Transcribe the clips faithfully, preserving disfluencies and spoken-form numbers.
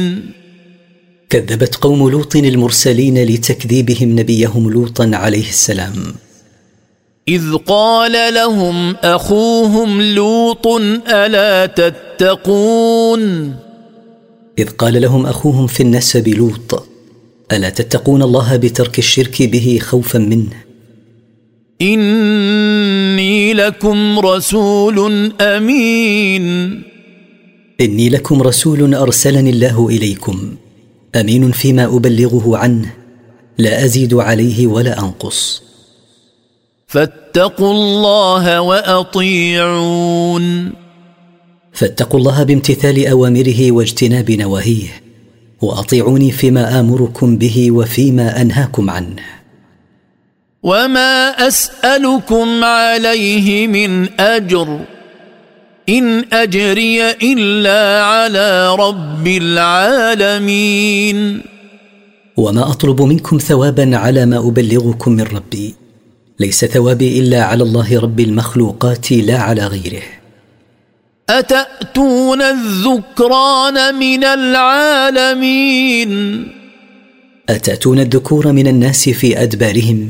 كذبت قوم لوط المرسلين لتكذيبهم نبيهم لوطا عليه السلام. إذ قال لهم أخوهم لوط ألا تتقون إذ قال لهم أخوهم في النسب لوط ألا تتقون الله بترك الشرك به خوفا منه. إني لكم رسول أمين إني لكم رسول أرسلني الله إليكم أمين فيما أبلغه عنه لا أزيد عليه ولا أنقص. فاتقوا الله وأطيعون فاتقوا الله بامتثال أوامره واجتناب نواهيه وأطيعوني فيما آمركم به وفيما أنهاكم عنه. وما أسألكم عليه من أجر إن أجري إلا على رب العالمين. وما أطلب منكم ثوابا على ما أبلغكم من ربي، ليس ثوابي إلا على الله رب المخلوقات لا على غيره. أتأتون الذكران من العالمين أتأتون الذكور من الناس في أدبارهم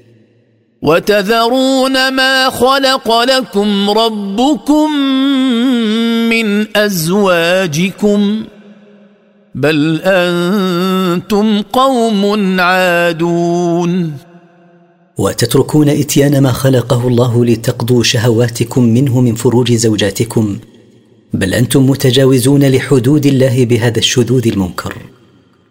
وتذرون ما خلق لكم ربكم من أزواجكم بل أنتم قوم عادون. وتتركون إتيان ما خلقه الله لتقضوا شهواتكم منه من فروج زوجاتكم بل أنتم متجاوزون لحدود الله بهذا الشذوذ المنكر.